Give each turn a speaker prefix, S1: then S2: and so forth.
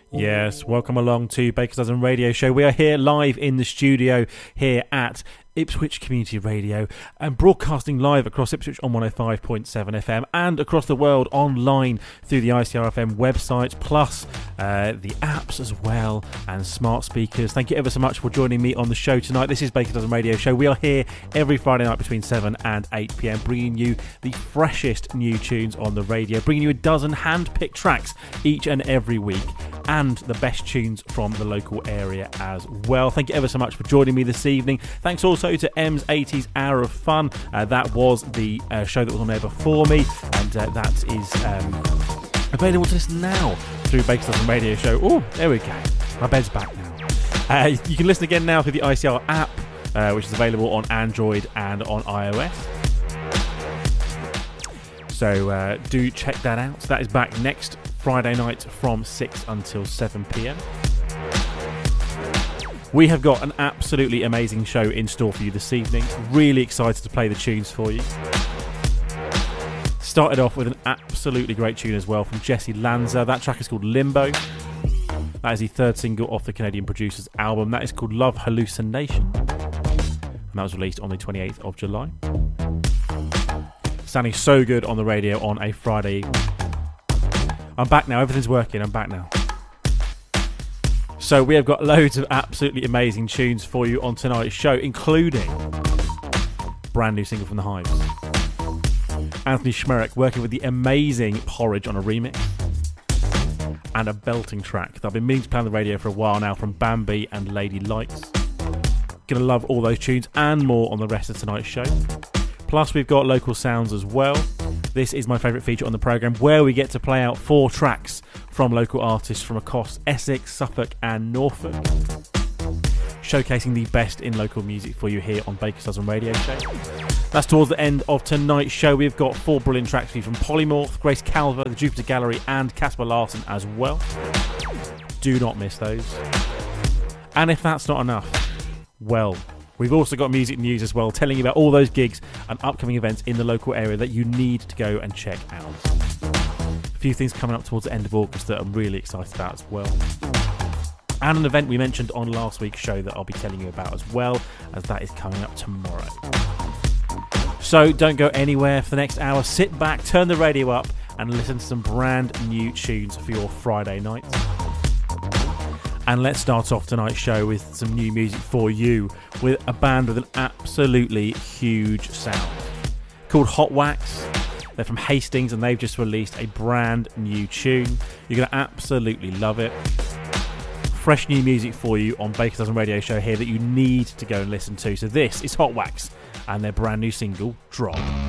S1: Yes, welcome along to Baker's Dozen Radio Show. We are here live in the studio here at Ipswich Community Radio and broadcasting live across Ipswich on 105.7 FM and across the world online through the ICRFM website, plus the apps as well and smart speakers. Thank you ever so much for joining me on the show tonight. This is Baker's Dozen Radio Show. We are here every Friday night between 7 and 8 p.m, bringing you the freshest new tunes on the radio, bringing you a dozen hand-picked tracks each and every week, and the best tunes from the local area as well. Thank you ever so much for joining me this evening. Thanks also to M's 80s Hour of Fun. That was the show that was on there before me, and that is available to listen now through Baker's Dozen Radio Show. Oh, there we go. My bed's back now. You can listen again now through the ICR app, which is available on Android and on iOS. So do check that out. That is back next Friday night from 6 until 7 p.m. We have got an absolutely amazing show in store for you this evening. Really excited to play the tunes for you. Started off with an absolutely great tune as well from Jesse Lanza. That track is called Limbo. That is the third single off the Canadian producer's album. That is called Love Hallucination. And that was released on the 28th of July. Sounding so good on the radio on a Friday evening. I'm back now. Everything's working. I'm back now. So we have got loads of absolutely amazing tunes for you on tonight's show, including brand new single from The Hives, Anthony Schmerich working with the amazing Porridge on a remix, and a belting track that I've been meaning to play on the radio for a while now from Bambi and Lady Lights. Gonna love all those tunes and more on the rest of tonight's show. Plus we've got local sounds as well. This is my favourite feature on the programme, where we get to play out 4 tracks from local artists from across Essex, Suffolk and Norfolk, showcasing the best in local music for you here on Baker's Dozen Radio Show. That's towards the end of tonight's show. We've got 4 brilliant tracks for you from Polymorph, Grace Calver, the Jupiter Gallery and Casper Larson as well. Do not miss those. And if that's not enough, well, we've also got music news as well, telling you about all those gigs and upcoming events in the local area that you need to go and check out. A few things coming up towards the end of August that I'm really excited about as well. And an event we mentioned on last week's show that I'll be telling you about as well, as that is coming up tomorrow. So don't go anywhere for the next hour. Sit back, turn the radio up and listen to some brand new tunes for your Friday night. And let's start off tonight's show with some new music for you, with a band with an absolutely huge sound called Hot Wax. They're from Hastings and they've just released a brand new tune. You're going to absolutely love it. Fresh new music for you on Baker's Dozen Radio Show here that you need to go and listen to. So this is Hot Wax and their brand new single, Drop.